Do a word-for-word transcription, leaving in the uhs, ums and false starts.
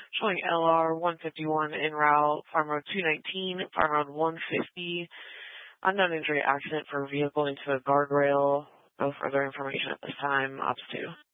showing L R one fifty-one en route, Farm Road two nineteen, Farm Road one fifty, unknown injury accident for vehicle into a guardrail. No further information at this time. Ops two.